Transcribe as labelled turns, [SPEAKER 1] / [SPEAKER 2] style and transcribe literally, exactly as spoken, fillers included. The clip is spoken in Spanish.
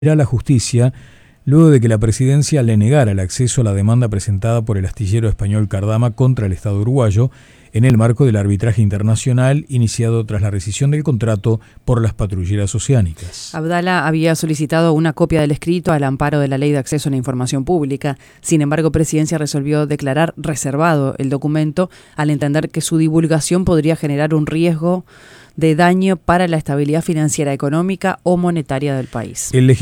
[SPEAKER 1] a la justicia luego de que la presidencia le negara el acceso a la demanda presentada por el astillero español Cardama contra el Estado uruguayo en el marco del arbitraje internacional iniciado tras la rescisión del contrato por las patrulleras oceánicas.
[SPEAKER 2] Abdala había solicitado una copia del escrito al amparo de la Ley de Acceso a la Información Pública. Sin embargo, Presidencia resolvió declarar reservado el documento al entender que su divulgación podría generar un riesgo de daño para la estabilidad financiera, económica o monetaria del país.
[SPEAKER 1] El